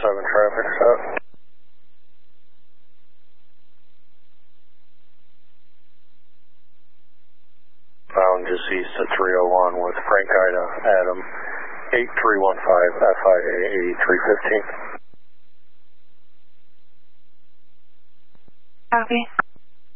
traffic stop. Bound just east of 301 with Frank Ida, Adam, 8315 FIA 8315. Copy.